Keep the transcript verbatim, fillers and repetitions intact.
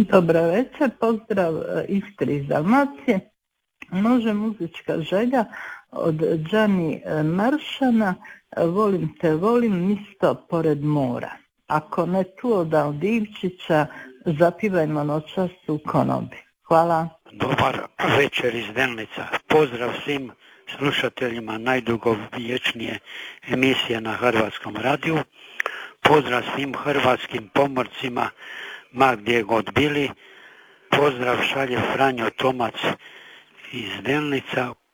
Dobra večer, pozdrav Istri iz Dalmacije. Može muzička želja od Gianni Maršana, volim te, volim misto pored mora. Ako ne tu od Aldivčića, zapivajmo noćas u konobi. Hvala. Dobar večer iz Delnica. Pozdrav svim slušateljima najdugovječnije emisije na Hrvatskom radiju. Pozdrav svim hrvatskim pomorcima ma gdje god bili. Pozdrav šalje Franjo Tomac iz Delnica.